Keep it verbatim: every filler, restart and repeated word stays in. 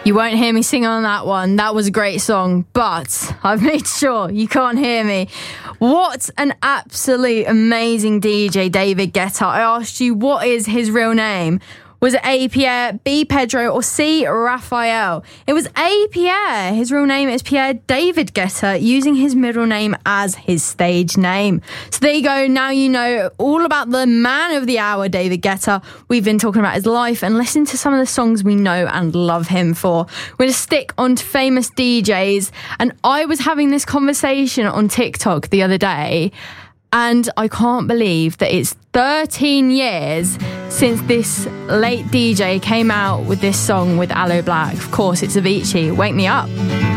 You won't hear me sing on that one. That was a great song, but I've made sure you can't hear me. What an absolute amazing D J, David Guetta. I asked you, what is his real name? Was it A, Pierre, B, Pedro, or C, Raphael? It was A, Pierre. His real name is Pierre David Guetta, using his middle name as his stage name. So there you go. Now you know all about the man of the hour, David Guetta. We've been talking about his life and listened to some of the songs we know and love him for. We're going to stick on to famous D Js. And I was having this conversation on TikTok the other day, and I can't believe that it's thirteen years since this late D J came out with this song with Aloe Black. Of course, it's Avicii. Wake Me Up.